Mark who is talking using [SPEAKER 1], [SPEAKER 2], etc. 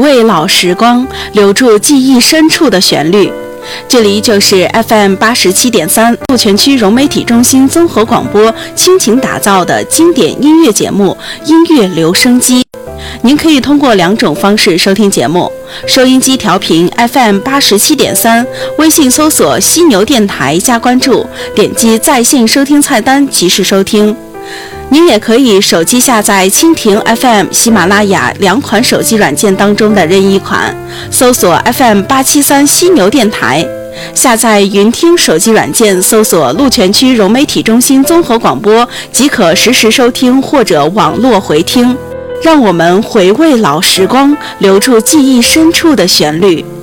[SPEAKER 1] 味老时光，留住记忆深处的旋律。这里就是 FM87.3 鹿泉区融媒体中心综合广播倾情打造的经典音乐节目音乐留声机。您可以通过2种方式收听节目：收音机调频 FM87.3，微信搜索犀牛电台加关注，点击在线收听菜单及时收听。您也可以手机下载蜻蜓 FM、喜马拉雅2款手机软件当中的任意款，搜索 FM873 犀牛电台，下载云听手机软件，搜索鹿泉区融媒体中心综合广播，即可实时收听或者网络回听。让我们回味老时光，留住记忆深处的旋律。